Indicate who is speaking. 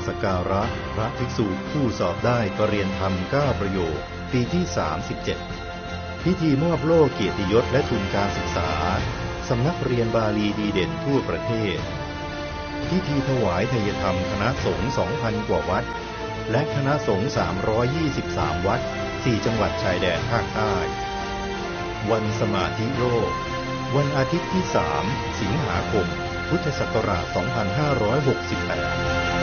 Speaker 1: สักการะพระภิกษุผู้สอบได้ปรริญญาธรรม9ประโยคปีที่37พิธีมอบโล่เกียรติยศและทุนการศึกษาสำนักเรียนบาลีดีเด่นทั่วประเทศพิธีถวายไทยธรรมคณะสงฆ์ 2,000 กว่าวัดและคณะสงฆ์323 วัด 4 จังหวัดชายแดนภาคใต้วันสมาธิโลกวันอาทิตย์ที่ 3 สิงหาคม พุทธศักราช 2568